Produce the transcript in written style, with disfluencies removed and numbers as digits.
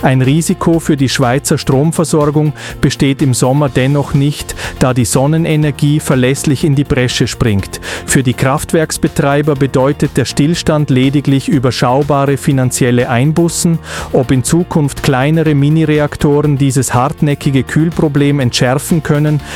Ein Risiko für die Schweizer Stromversorgung besteht im Sommer dennoch nicht, da die Sonnenenergie verlässlich in die Bresche springt. Für die Kraftwerksbetreiber bedeutet der Stillstand lediglich überschaubare finanzielle Einbußen. Ob in Zukunft kleinere Minireaktoren dieses hartnäckige Kühlproblem entschärfen können,